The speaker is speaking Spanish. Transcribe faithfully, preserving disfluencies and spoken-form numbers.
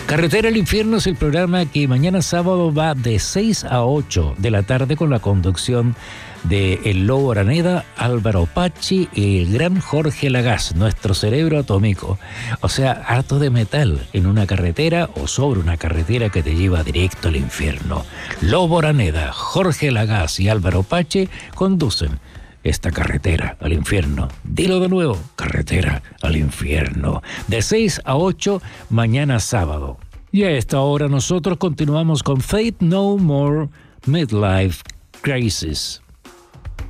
Carretera al Infierno es el programa que mañana sábado va de seis a ocho de la tarde con la conducción de El Lobo Araneda, Álvaro Pachi y el gran Jorge Lagaz, nuestro cerebro atómico. O sea, harto de metal en una carretera o sobre una carretera que te lleva directo al infierno. Lobo Araneda, Jorge Lagaz y Álvaro Pachi conducen esta carretera al infierno. Dilo de nuevo, carretera al infierno. De seis a ocho, mañana sábado. Y a esta hora nosotros continuamos con Faith No More, Midlife Crisis.